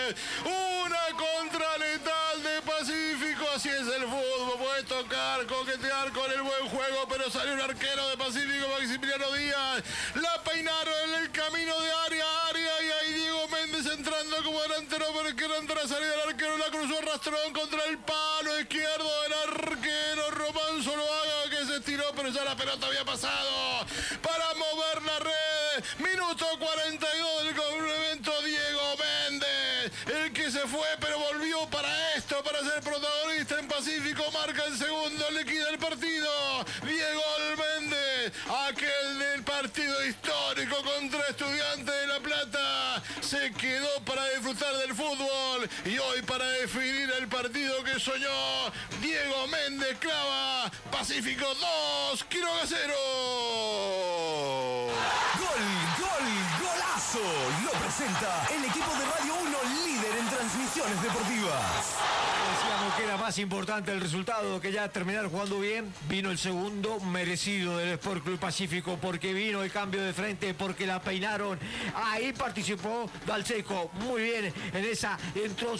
Una contra letal de Pacífico. Así es el fútbol. Puede tocar, coquetear con el buen juego, pero salió un arquero de Pacífico, Maximiliano Díaz. La peinaron en el camino de área a área y ahí Diego Méndez entrando como delantero, pero quiere entrar a salir del arquero. La cruzó arrastrón contra el palo izquierdo del arquero Román Zuluaga, que se estiró, pero ya la pelota había pasado para mover la red. Minuto 42 del complemento. Diego Méndez, el que se fue pero volvió para esto, para ser protagonista en Pacífico, marca el segundo, liquida el partido. Diego Méndez, aquel del partido histórico contra Estudiantes de La Plata, se quedó para disfrutar del fútbol y hoy para definir el partido que soñó. Diego Méndez clava. Pacífico 2, Quiroga 0. Golazo. Lo presenta el equipo de Radio 1, líder en transmisiones deportivas. Decíamos que era más importante el resultado que ya terminar jugando bien. Vino el segundo merecido del Sport Club Pacífico, porque vino el cambio de frente, porque la peinaron. Ahí participó Dalseco muy bien en esa. Entró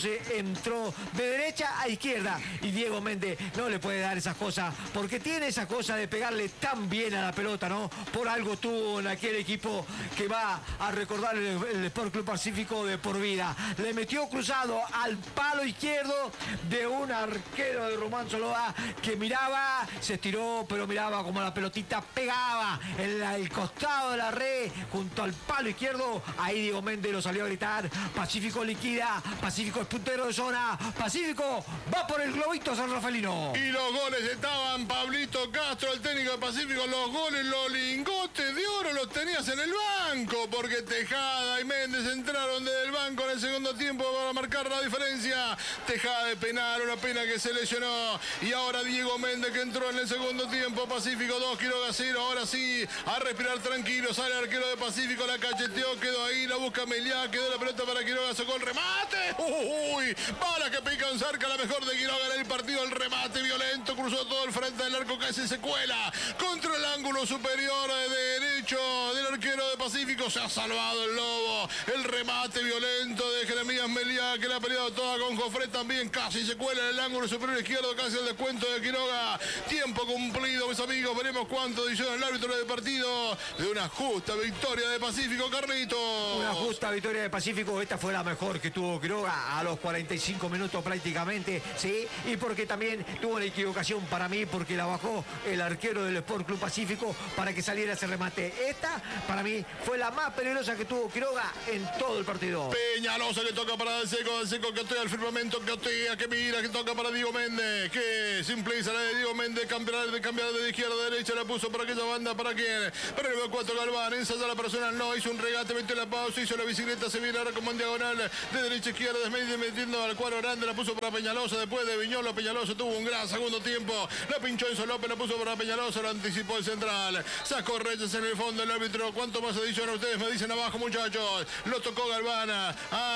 de derecha a izquierda y Diego Méndez no le puede dar esas cosas, porque tiene esa cosa de pegarle tan bien a la pelota, ¿no? Por algo tuvo en aquel equipo que va a recordar el Sport Club Pacífico de por vida. Le metió cruzado al palo izquierdo de un arquero de Román Zuluaga que miraba, se estiró, pero miraba como la pelotita pegaba en el costado de la red junto al palo izquierdo. Ahí Diego Méndez lo salió a gritar. Pacífico liquida, Pacífico es puntero de zona, Pacífico va por el globito San Rafaelino. Y los goles estaban, Pablito Castro, el técnico de Pacífico, los goles, los lingotes de oro los tenías en el banco, porque Tejada y Méndez entraron desde el banco en el segundo tiempo para marcar la diferencia. Tejada de penal, una pena que se lesionó, y ahora Diego Méndez que entró en el segundo tiempo. Pacífico 2, Quiroga 0, ahora sí, a respirar tranquilo, sale el arquero de Pacífico, la cacheteó, quedó ahí, la busca Meliá, quedó la pelota para Quiroga, sacó el remate, uy, bala que pican cerca, la mejor de Quiroga en el partido, el remate violento, cruzó todo el frente del arco, casi se cuela contra el ángulo superior de derecho del arquero de Pacífico. Se ha salvado el Lobo, el remate violento de Jeremías Meliá, que la ha peleado toda con Jofré, también casi se cuela en el ángulo superior izquierdo, casi el descuento de Quiroga. Tiempo cumplido, mis amigos, veremos cuánto dice el árbitro del partido de una justa victoria de Pacífico, Carlito. Una justa victoria de Pacífico, esta fue la mejor que tuvo Quiroga a los 45 minutos prácticamente, sí, y porque también tuvo una equivocación para mí, porque la bajó el arquero del Sport Club Pacífico para que saliera ese remate. Esta, para mí, fue la más peligrosa que tuvo Quiroga en todo el partido. Peñalosa que toca para Dalseco que otea al firmamento, que otea, que mira, que toca para Diego Méndez, que simpliza la de Diego Méndez, cambiar de izquierda a derecha, la puso para aquella banda, ¿para quién? Para el 4 Galván, ensaya la personal, no, hizo un regate, metió la pausa, hizo la bicicleta, se viene ahora como en diagonal, de derecha a izquierda, metiendo al cuadro grande, la puso para Peñalosa, después de Viñolo, Peñalosa tuvo un gran segundo tiempo, la pinchó Enzo López, la puso para Peñalosa, lo anticipó el central, sacó Reyes en el fondo, el árbitro, ¿cuánto más adicionan ustedes? Me dicen abajo, muchachos, lo tocó Galvana,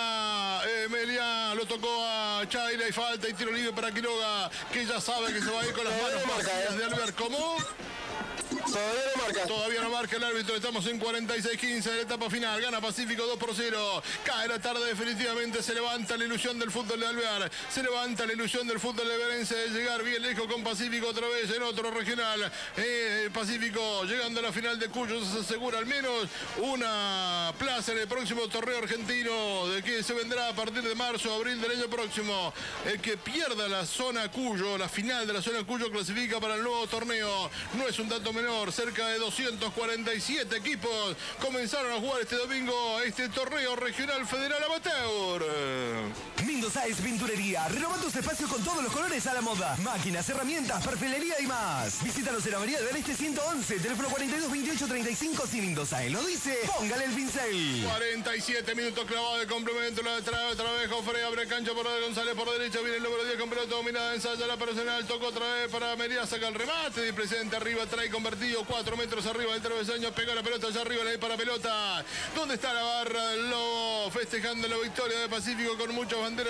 a Meliá, lo tocó a Chaira y falta y tiro libre para Quiroga, que ya sabe que se va a ir con las manos vacías de Alvear. ¿Cómo? Todavía no marca el árbitro, estamos en 46-15 de la etapa final, gana Pacífico 2-0, cae la tarde definitivamente, se levanta la ilusión del fútbol de Alvear, se levanta la ilusión del fútbol de Verense de llegar bien lejos con Pacífico otra vez en otro regional, Pacífico llegando a la final de Cuyo, se asegura al menos una plaza en el próximo torneo argentino, de que se vendrá a partir de marzo, abril del año próximo. El que pierda la zona Cuyo, la final de la zona Cuyo, clasifica para el nuevo torneo, no es un dato menor, cerca de 247 equipos comenzaron a jugar este domingo este torneo regional federal amateur. Mendoza es pinturería. Renova tus espacios con todos los colores a la moda. Máquinas, herramientas, perfilería y más. Visítanos en la Avenida del Este 111, teléfono 42 28 35. Si Mendoza lo dice, póngale el pincel. 47 minutos clavado de complemento. La trae otra vez Jofré, abre cancha por González por derecha. Viene el número 10 con pelota dominada. Ensaya la personal. Tocó otra vez para Meliá. Saca el remate. De presente arriba. Trae convertido 4 metros arriba del travesaño. Pega la pelota allá arriba. La para pelota. ¿Dónde está la barra del Lobo? Festejando la victoria de Pacífico con muchas banderas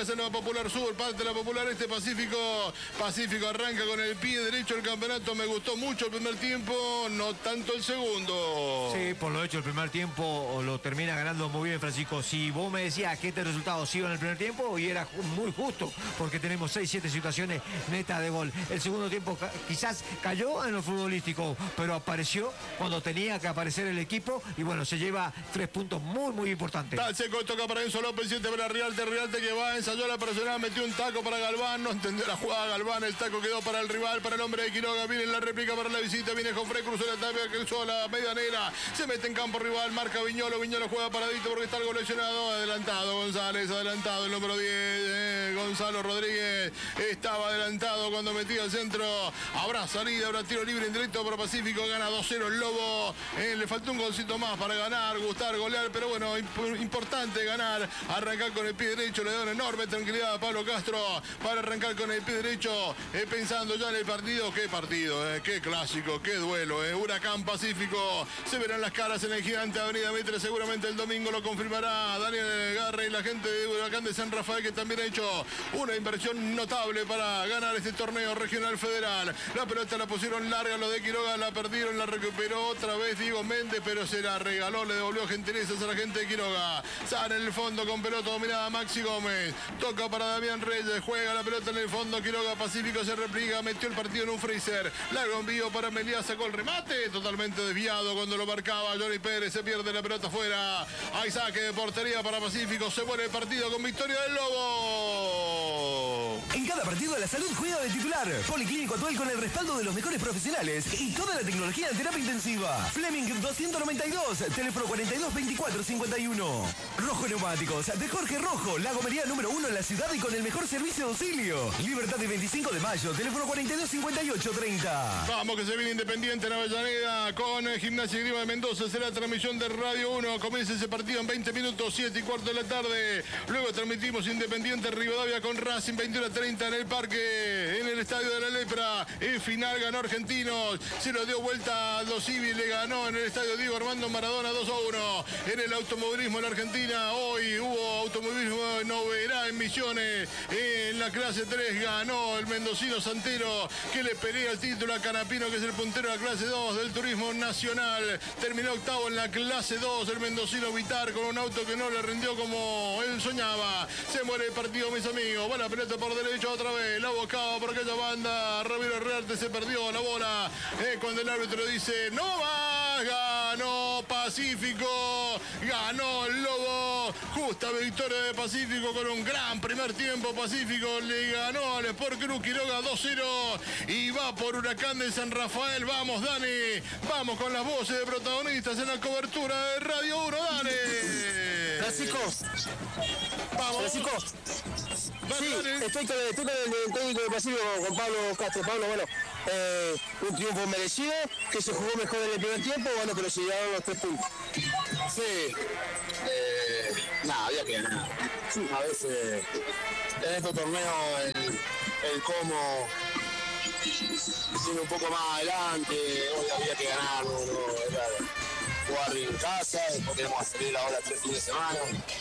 la zona Popular Sur, parte de la Popular Este, Pacífico. Pacífico arranca con el pie derecho el campeonato. Me gustó mucho el primer tiempo, no tanto el segundo. Sí, por lo hecho, el primer tiempo lo termina ganando muy bien, Francisco. Si vos me decías que este resultado se iba en el primer tiempo, y era muy justo, porque tenemos 6-7 situaciones netas de gol. El segundo tiempo quizás cayó en lo futbolístico, pero apareció cuando tenía que aparecer el equipo, y bueno, se lleva 3 puntos muy importantes. Está seco, toca para Enzo López, 7 para Rialte que va, ensayó la personal, metió un taco para Galván, no entendió la jugada Galván, el taco quedó para el rival, para el hombre de Quiroga, viene la réplica para la visita, viene Jofré, cruzó la tapia, cruzó la medianera, se mete en campo rival, marca Viñolo juega paradito porque está algo lesionado, adelantado González, adelantado el número 10, Gonzalo Rodríguez, estaba adelantado cuando metía el centro, habrá salida, habrá tiro libre indirecto para Pacífico, gana 2-0 el Lobo, le faltó un golcito más para ganar, gustar, golear, pero bueno, importante ganar, arrancar con el pie derecho, le da una enorme tranquilidad a Pablo Castro para arrancar con el pie derecho, pensando ya en el partido, qué clásico, qué duelo, Huracán Pacífico, se verán las caras en el gigante Avenida Mitre, seguramente el domingo lo confirmará Daniel Garre y la gente de Huracán de San Rafael, que también ha hecho una inversión notable para ganar este torneo regional federal. La pelota la pusieron larga, los de Quiroga la perdieron, la recuperó otra vez Diego Méndez, pero se la regaló, le devolvió gentilezas a la gente de Quiroga. Sale en el fondo con pelota dominada Maxi Gómez, toca para Damián Reyes, juega la pelota en el fondo, Quiroga Pacífico se repliega, metió el partido en un freezer, largo envío para Meliá, sacó el remate, totalmente desviado cuando lo marcaba Johnny Pérez, se pierde la pelota afuera, hay saque de portería para Pacífico, se muere el partido con victoria del Lobo. En cada partido la salud juega de titular. Policlínico Atuel con el respaldo de los mejores profesionales y toda la tecnología de terapia intensiva. Fleming 292, teléfono 422451. Rojo Neumáticos, de Jorge Rojo, la gomería número 1 en la ciudad y con el mejor servicio de auxilio. Libertad de 25 de mayo, teléfono 425830. Vamos que se viene Independiente en Avellaneda con Gimnasia y Grima de Mendoza. Será transmisión de Radio 1. Comienza ese partido en 20 minutos, 7:15 de la tarde. Luego transmitimos Independiente Rivadavia con Racing, 21:30 en el parque, en el Estadio de la Lepra. En final ganó Argentinos, se lo dio vuelta a Aldo Civi, le ganó en el Estadio Diego Armando Maradona 2-1. En el automovilismo en Argentina, hoy hubo automovilismo novedad en Misiones. En la clase 3 ganó el mendocino Santero, que le pelea el título a Canapino, que es el puntero de la clase 2 del turismo nacional. Terminó octavo en la clase 2 el mendocino Vitar, con un auto que no le rindió como él soñaba. Se muere el partido, mis amigos. Va la pelota por derecho otra vez, la buscaba por aquella banda. Ramiro Herrarte se perdió la bola cuando el árbitro dice no más. Ganó Pacífico, ganó el Lobo. Justa victoria de Pacífico con un gran primer tiempo. Pacífico le ganó al Sport Club Quiroga 2-0 y va por Huracán de San Rafael. Vamos, Dani, vamos con las voces de protagonistas en la cobertura de Radio 1. Dani. Francisco. Vamos. Francisco. Dale, Sí, dale. estoy con el técnico de Pacífico, con Pablo Castro. Pablo, bueno, un triunfo merecido, que se jugó mejor en el primer tiempo, bueno, pero se llegaron los 3 puntos. Sí, nada, había que ganar. A veces en estos torneos el cómo tiene un poco más adelante, hoy había que ganar, no era jugar en casa, después tenemos que salir ahora 3 fines de semana.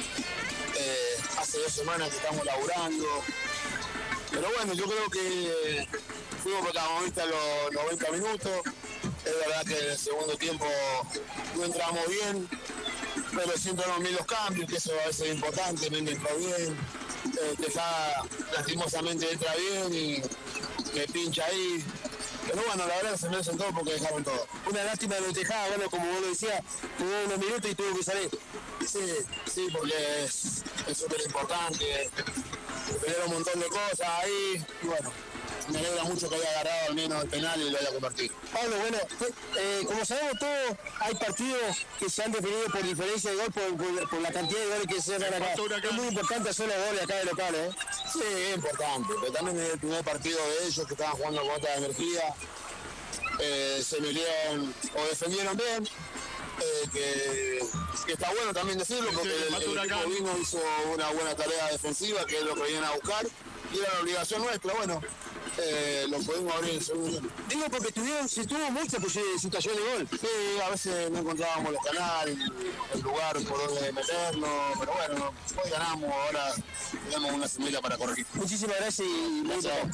Hace 2 semanas que estamos laburando, pero bueno, yo creo que fuimos protagonistas los 90 minutos. Es verdad que en el segundo tiempo no entramos bien, pero siempre nos bien los cambios, que eso a veces es importante. Mende entró bien, Tejada lastimosamente entra bien y me pincha ahí. Pero bueno, la verdad que se merecen todo porque dejaron todo. Una lástima de lo de Tejada, bueno, como vos lo decías, jugó unos minutos y tuvo que salir. Sí, porque es súper importante. Tener un montón de cosas ahí y bueno. Me alegra mucho que haya agarrado al menos el penal y lo haya convertido. Pablo, bueno, como sabemos todos, hay partidos que se han definido por diferencia de gol, por la cantidad de goles que se hacen acá. Es muy importante hacer los goles acá de local, ¿eh? Sí, es importante, pero también es el primer partido de ellos que estaban jugando con otra energía. Se metieron o defendieron bien. Que está bueno también decirlo, porque el equipo hizo una buena tarea defensiva, que es lo que vienen a buscar, y era la obligación nuestra. Bueno, lo pudimos abrir en el segundo. Digo porque tuvo muchas situaciones de gol. Sí, a veces no encontrábamos los canales, el lugar por donde meternos, pero bueno, hoy ganamos, ahora tenemos una semilla para corregir. Muchísimas gracias y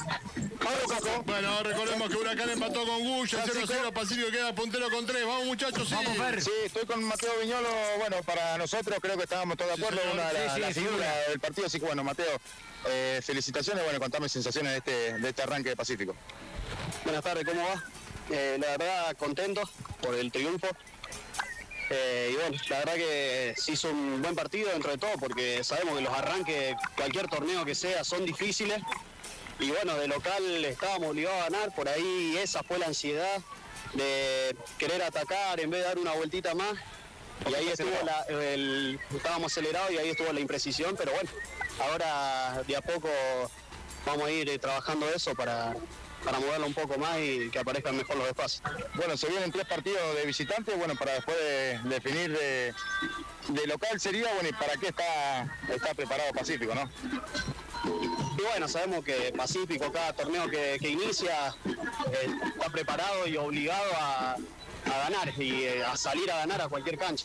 bueno, recordemos que Huracán empató con Guya, 0-0, Pacífico queda puntero con 3. Vamos, muchachos, sí. Vamos, Fer. Sí, estoy con Mateo Viñolo. Bueno, para nosotros creo que estábamos todos de acuerdo. señor. Una de las Sí, figuras del partido. Así que bueno, Mateo, felicitaciones. Bueno, contame sensaciones de este arranque de Pacífico. Buenas tardes, ¿cómo va? La verdad, contento por el triunfo. Y bueno, la verdad que se hizo un buen partido dentro de todo, porque sabemos que los arranques, cualquier torneo que sea, son difíciles. Y bueno, de local estábamos obligados a ganar, por ahí esa fue la ansiedad de querer atacar en vez de dar una vueltita más. Y ahí estuvo estábamos acelerados y ahí estuvo la imprecisión, pero bueno, ahora de a poco vamos a ir trabajando eso para moverlo un poco más y que aparezcan mejor los espacios. Bueno, se vienen 3 partidos de visitantes, bueno, para después definir de local sería, bueno, y para qué está preparado Pacífico, ¿no? Y bueno, sabemos que Pacífico, cada torneo que inicia, está preparado y obligado a ganar y a salir a ganar a cualquier cancha.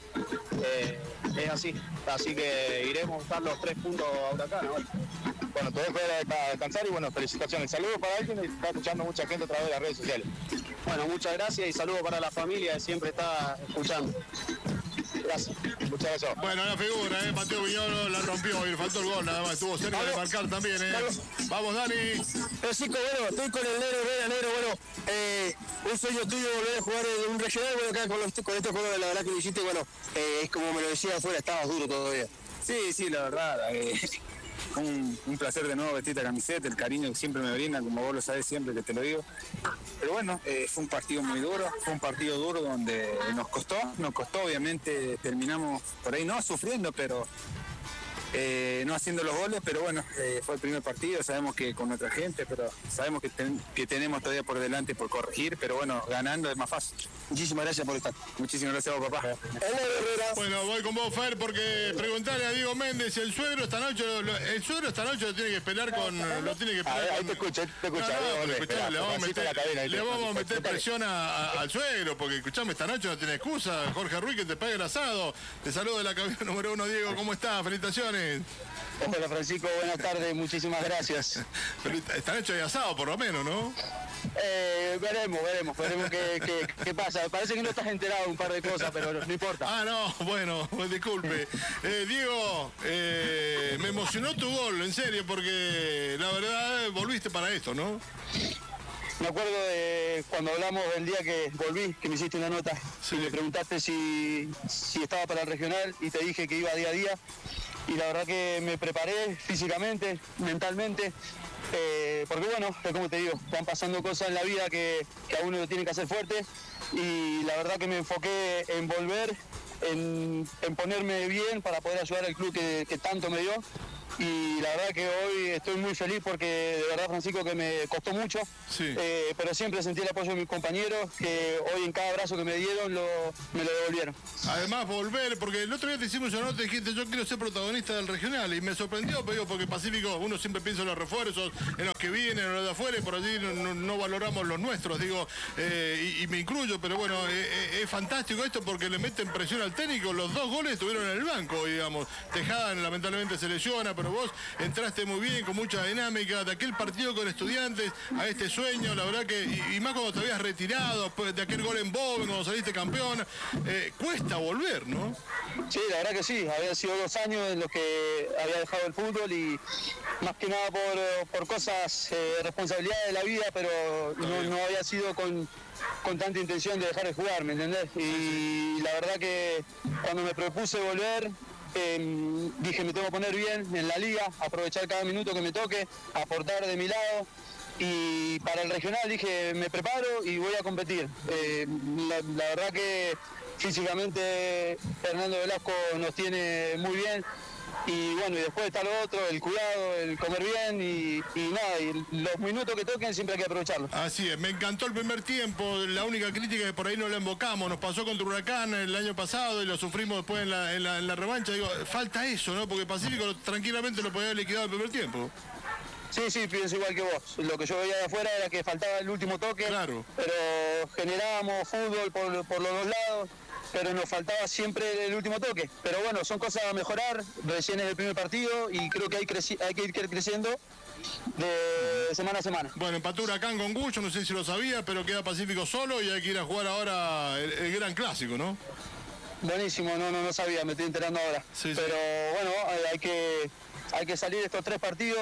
Es así que iremos a buscar los 3 puntos a Huracán ahora. Bueno, todo es para descansar y bueno, felicitaciones. Saludos para alguien que está escuchando mucha gente a través de las redes sociales. Bueno, muchas gracias y saludos para la familia que siempre está escuchando. Gracias. Muchas gracias. Bueno, la figura, Mateo Viñolo la rompió y le faltó el gol, nada más. Estuvo cerca de marcar también, Vamos, Dani. Francisco, bueno, estoy con el negro, bueno, un sueño tuyo volver a jugar en un regional, bueno, acá con estos juegos, la verdad que lo hiciste, bueno, es como me lo decía afuera, estabas duro todavía. Sí, la verdad, un placer de nuevo vestir la camiseta, el cariño que siempre me brindan, como vos lo sabés siempre que te lo digo. Pero bueno, fue un partido muy duro, donde nos costó, obviamente terminamos por ahí no sufriendo, pero no haciendo los goles, pero bueno, fue el primer partido, sabemos que con nuestra gente, pero sabemos que tenemos todavía por delante por corregir, pero bueno, ganando es más fácil. Muchísimas gracias por estar. Muchísimas gracias a vos, papá. Bueno, voy con vos, Fer, porque preguntarle a Diego Méndez, el suegro esta noche lo tiene que esperar con... Ahí te escucho. Le vamos a meter presión al suegro, porque escuchame, esta noche no tiene excusa. Jorge Ruiz, que te pague el asado. Te saludo de la cabina número 1, Diego, ¿cómo estás? Felicitaciones. Hola Francisco, buenas tardes, muchísimas gracias. Pero esta noche hay asado, por lo menos, ¿no? Veremos qué pasa. Parece que no estás enterado de un par de cosas, pero no importa. Ah, no, bueno, disculpe. Diego, me emocionó tu gol, en serio, porque la verdad volviste para esto, ¿no? Me acuerdo de cuando hablamos del día que volví, que me hiciste una nota, sí. Y me preguntaste si estaba para el regional y te dije que iba día a día. Y la verdad que me preparé físicamente, mentalmente, porque bueno, como te digo, van pasando cosas en la vida que a uno lo tiene que hacer fuerte y la verdad que me enfoqué en volver, en ponerme bien para poder ayudar al club que tanto me dio. Y la verdad que hoy estoy muy feliz porque de verdad, Francisco, que me costó mucho, sí. Pero siempre sentí el apoyo de mis compañeros que hoy en cada abrazo que me dieron me lo devolvieron. Además volver, porque el otro día te hicimos una nota y dijiste yo quiero ser protagonista del regional y me sorprendió, pero porque Pacífico uno siempre piensa en los refuerzos, en los que vienen, en los de afuera y por allí no valoramos los nuestros, digo, y me incluyo, pero bueno, es fantástico esto porque le meten presión al técnico, los 2 goles estuvieron en el banco, digamos, Tejada lamentablemente se lesiona, pero vos entraste muy bien, con mucha dinámica, de aquel partido con Estudiantes a este sueño, la verdad que, y más cuando te habías retirado, de aquel gol en Boven, cuando saliste campeón, cuesta volver, ¿no? Sí, la verdad que sí, habían sido 2 años en los que había dejado el fútbol y más que nada por cosas, responsabilidades de la vida, pero no había sido con tanta intención de dejar de jugar, ¿me entendés? Y la verdad que cuando me propuse volver, dije me tengo que poner bien en la liga, aprovechar cada minuto que me toque, aportar de mi lado y para el regional dije me preparo y voy a competir. La verdad que físicamente Fernando Velasco nos tiene muy bien y bueno, y después está lo otro, el cuidado, el comer bien y nada, y los minutos que toquen siempre hay que aprovecharlos. Así es, me encantó el primer tiempo, la única crítica es que por ahí no la invocamos, nos pasó contra Huracán el año pasado y lo sufrimos después en la revancha, digo, falta eso, ¿no? Porque Pacífico tranquilamente lo podía haber liquidado el primer tiempo. Sí, pienso igual que vos. Lo que yo veía de afuera era que faltaba el último toque, Claro. pero generábamos fútbol por los dos lados, pero nos faltaba siempre el último toque. Pero bueno, son cosas a mejorar, recién es el primer partido y creo que hay que ir creciendo de semana a semana. Bueno, empató Huracán con Gush, no sé si lo sabía, pero queda Pacífico solo y hay que ir a jugar ahora el gran clásico, ¿no? Buenísimo, no sabía, me estoy enterando ahora. Sí. Pero bueno, hay que salir de estos 3 partidos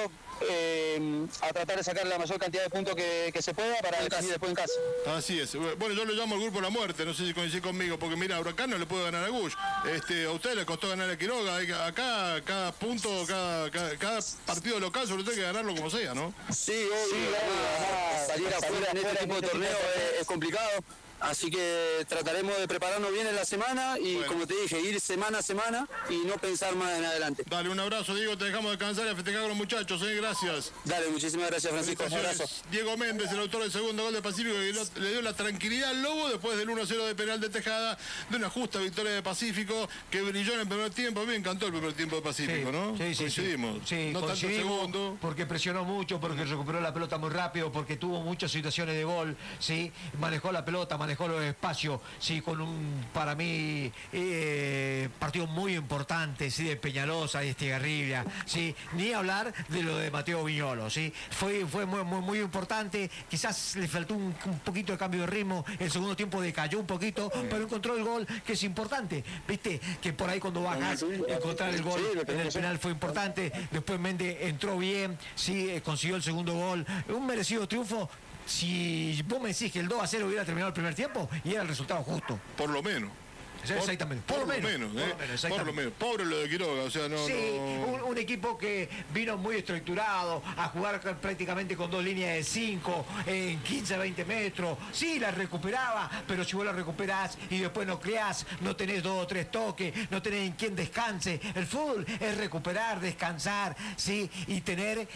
a tratar de sacar la mayor cantidad de puntos que se pueda para definir después en casa. Así es. Bueno, yo lo llamo el grupo La Muerte, no sé si coincide conmigo, porque mira, a Huracán no le puede ganar a Gush. A ustedes les costó ganar a Quiroga. Acá, cada punto, cada partido local, sobre todo hay que ganarlo como sea, ¿no? Sí, obvio. Salir afuera en este tipo de torneo es complicado. Así que trataremos de prepararnos bien en la semana y, como te dije, ir semana a semana y no pensar más en adelante. Dale, un abrazo, Diego, te dejamos descansar y a festejar con los muchachos, gracias. Dale, muchísimas gracias, Francisco. Un abrazo. Diego Méndez, el autor del segundo gol de Pacífico, que le dio la tranquilidad al Lobo después del 1-0 de penal de Tejada, de una justa victoria de Pacífico, que brilló en el primer tiempo. A mí me encantó el primer tiempo de Pacífico, ¿no? Sí, coincidimos. Sí, no tanto el segundo. porque presionó mucho, porque recuperó la pelota muy rápido, porque tuvo muchas situaciones de gol, ¿sí? Manejó la pelota, manejó los espacios, sí, con un, para mí, partido muy importante, sí, de Peñalosa, de Estigarribia, sí, ni hablar de lo de Mateo Viñolo, sí, fue muy importante, quizás le faltó un poquito de cambio de ritmo, el segundo tiempo decayó un poquito, pero encontró el gol, que es importante, viste, que por ahí cuando bajas, encontrar el gol en el penal fue importante, después Méndez entró bien, sí, consiguió el segundo gol, un merecido triunfo. Si vos me decís que el 2-0 hubiera terminado el primer tiempo y era el resultado justo. Por lo menos. Exactamente. Por lo menos. Pobre lo de Quiroga, o sea, no. Sí, no... Un equipo que vino muy estructurado, a jugar prácticamente con 2 líneas de 5, en 15, 20 metros. Sí, la recuperaba, pero si vos la recuperás y después no creás, no tenés 2 o 3 toques, no tenés en quien descanse. El fútbol es recuperar, descansar, sí, y tener,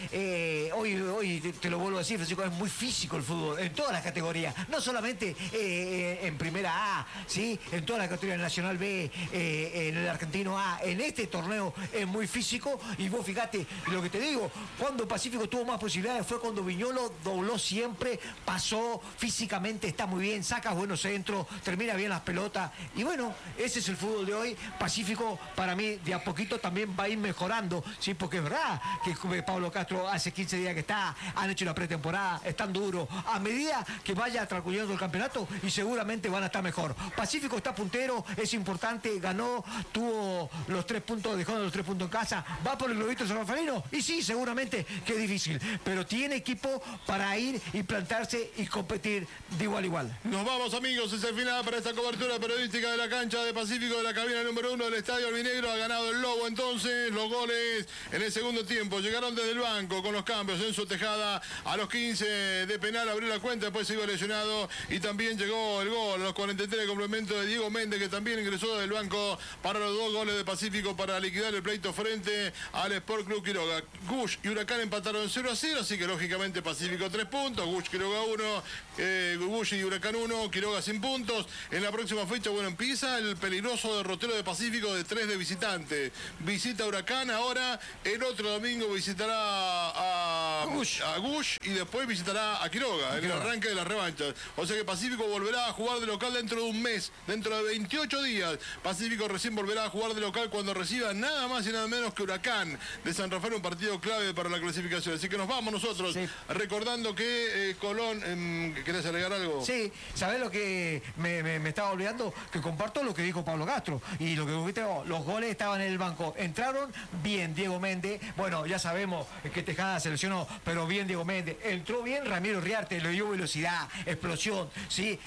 hoy te lo vuelvo a decir, Francisco, es muy físico el fútbol, en todas las categorías, no solamente en primera A, sí, en todas las categorías. Nacional B, en el Argentino A, en este torneo es muy físico y vos fíjate lo que te digo, cuando Pacífico tuvo más posibilidades fue cuando Viñolo dobló siempre, pasó físicamente, está muy bien, saca buenos centros, termina bien las pelotas y bueno, ese es el fútbol de hoy. Pacífico para mí de a poquito también va a ir mejorando, sí, porque es verdad que Pablo Castro hace 15 días que está, han hecho una pretemporada, están duros, a medida que vaya transcurriendo el campeonato y seguramente van a estar mejor. Pacífico está puntero, es importante, ganó, tuvo los 3 puntos, dejó los 3 puntos en casa, va por el globito San Rafaelino y sí, seguramente que es difícil, pero tiene equipo para ir y plantarse y competir de igual a igual. Nos vamos, amigos, es el final para esta cobertura periodística de la cancha de Pacífico, de la cabina número 1 del Estadio Albinegro. Ha ganado el Lobo entonces. Los goles en el segundo tiempo llegaron desde el banco con los cambios. Enzo Tejada a los 15 de penal abrió la cuenta, después se iba lesionado y también llegó el gol a los 43 de complemento de Diego Méndez, que también ingresó del banco para los 2 goles de Pacífico para liquidar el pleito frente al Sport Club Quiroga. Gush y Huracán empataron 0-0, así que lógicamente Pacífico 3 puntos, Gush Quiroga 1, Gush y Huracán 1, Quiroga sin puntos. En la próxima fecha, bueno, empieza el peligroso derrotero de Pacífico de 3 de visitante. Visita Huracán ahora, el otro domingo visitará a Gush y después visitará a Quiroga en el arranque de las revanchas. O sea que Pacífico volverá a jugar de local dentro de un mes, dentro de 28 días. Pacífico recién volverá a jugar de local cuando reciba nada más y nada menos que Huracán de San Rafael, un partido clave para la clasificación. Así que nos vamos nosotros, recordando que Colón, ¿querés agregar algo? Sí, ¿sabés lo que me estaba olvidando? Que comparto lo que dijo Pablo Castro y lo que dijiste vos, los goles estaban en el banco, entraron bien Diego Méndez, bueno, ya sabemos que Tejada se lesionó, pero bien Diego Méndez, entró bien Ramiro Riarte, le dio velocidad, explosión, sí,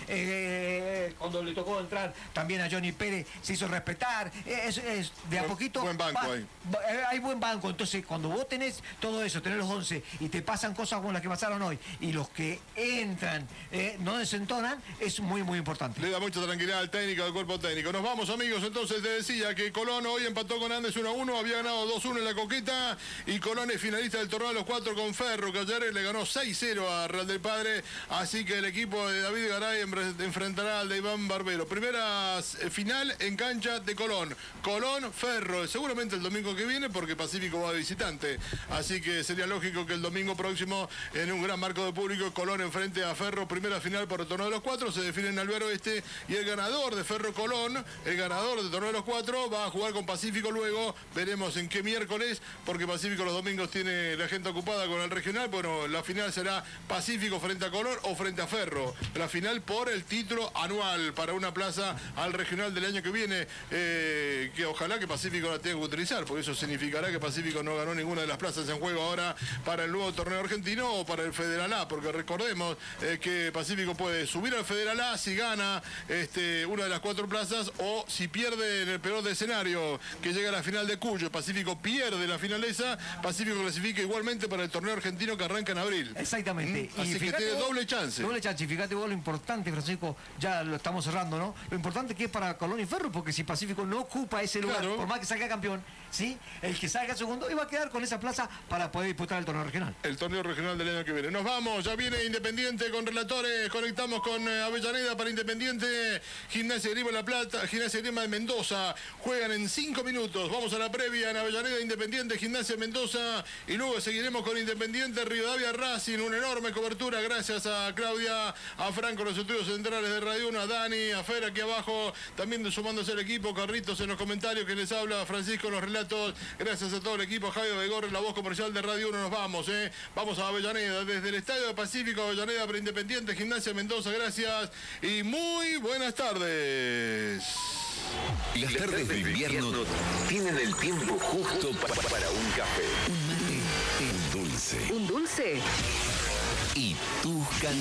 cuando le tocó entrar también a Johnny Pérez se hizo respetar, de a poquito buen banco ahí. Hay buen banco, entonces cuando vos tenés todo eso, tenés los 11 y te pasan cosas como las que pasaron hoy y los que entran no desentonan, es muy importante. Le da mucha tranquilidad al técnico, al cuerpo técnico. Nos vamos, amigos, entonces te decía que Colón hoy empató con Andes 1-1, había ganado 2-1 en la Coqueta y Colón es finalista del torneo de los 4 con con Ferro, que ayer le ganó 6-0 a Real del Padre, así que el equipo de David Garay enfrentará al de Iván Barbero. Primera final en cancha de Colón. Colón-Ferro, seguramente el domingo que viene, porque Pacífico va de visitante, así que sería lógico que el domingo próximo, en un gran marco de público, Colón enfrente a Ferro, primera final por el torneo de los 4, se define en Alvear Oeste, y el ganador de Ferro-Colón, el ganador del torneo de los 4, va a jugar con Pacífico luego, veremos en qué miércoles, porque Pacífico los domingos tiene la agenda ocupada con el regional. Bueno, la final será Pacífico frente a Colón o frente a Ferro, la final por el título anual para una plaza al regional del año que viene, que ojalá que Pacífico la tenga que utilizar, porque eso significará que Pacífico no ganó ninguna de las plazas en juego ahora para el nuevo torneo argentino o para el Federal A, porque recordemos que Pacífico puede subir al Federal A si gana una de las 4 plazas, o si pierde en el peor de escenario, que llega a la final de Cuyo, Pacífico pierde la final esa, Pacífico clasifica igualmente para el torneo argentino que arranca en abril. Exactamente. Así que tiene doble chance. Doble chance. Y fíjate vos lo importante, Francisco, ya lo estamos cerrando, ¿no? Lo importante que es para Colón y Ferro, porque si Pacífico no ocupa ese lugar, por más que salga campeón, ¿sí? El que salga segundo iba a quedar con esa plaza para poder disputar el torneo regional. El torneo regional del año que viene. Nos vamos, ya viene Independiente con relatores, conectamos con Avellaneda para Independiente, Gimnasia Grima La Plata, Gimnasia Grima de Mendoza, juegan en 5 minutos, vamos a la previa en Avellaneda, Independiente, Gimnasia Mendoza, y luego seguiremos con Independiente, Rivadavia Racing, una enorme cobertura, gracias a Claudia, a Franco, los estudios centrales de Radio 1, a Dani, a Fer aquí abajo, también sumándose al equipo, Carritos en los comentarios que les habla, Francisco en los relatos, gracias a todo el equipo, Javier Begorre, la voz comercial de Radio 1, nos vamos, vamos a Avellaneda, desde el Estadio de Pacífico, Avellaneda para Independiente, Gimnasia Mendoza, gracias y muy buenas tardes. Las tardes de invierno tienen el tiempo justo para un café, un mate, un dulce. ¿Un dulce? Y tus canciones.